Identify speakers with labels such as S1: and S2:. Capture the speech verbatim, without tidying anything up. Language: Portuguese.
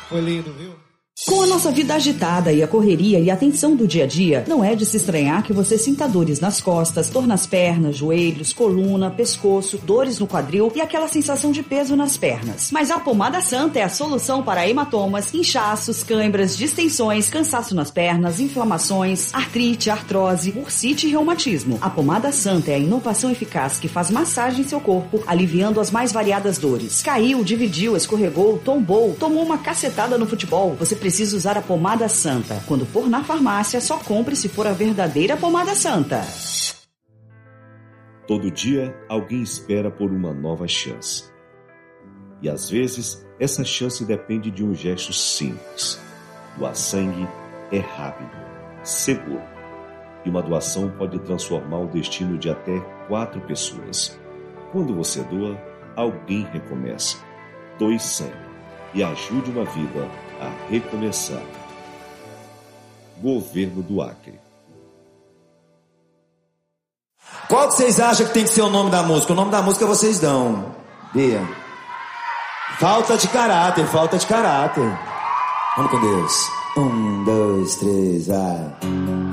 S1: Foi lindo, viu?
S2: Com a nossa vida agitada e a correria e a tensão do dia a dia, não é de se estranhar que você sinta dores nas costas, dor nas pernas, joelhos, coluna, pescoço, dores no quadril e aquela sensação de peso nas pernas. Mas a Pomada Santa é a solução para hematomas, inchaços, cãibras, distensões, cansaço nas pernas, inflamações, artrite, artrose, bursite e reumatismo. A Pomada Santa é a inovação eficaz que faz massagem em seu corpo, aliviando as mais variadas dores. Caiu, dividiu, escorregou, tombou, tomou uma cacetada no futebol. Você precisa Precisa usar a Pomada Santa. Quando for na farmácia, só compre se for a verdadeira Pomada Santa.
S3: Todo dia, alguém espera por uma nova chance. E às vezes, essa chance depende de um gesto simples. Doar sangue é rápido, seguro. E uma doação pode transformar o destino de até quatro pessoas. Quando você doa, alguém recomeça. Doe sangue e ajude uma vida a recomeçar. Governo do Acre.
S4: Qual que vocês acham que tem que ser o nome da música? O nome da música vocês dão. Bia. Falta de caráter, falta de caráter. Vamos com Deus. Um, dois, três, vai.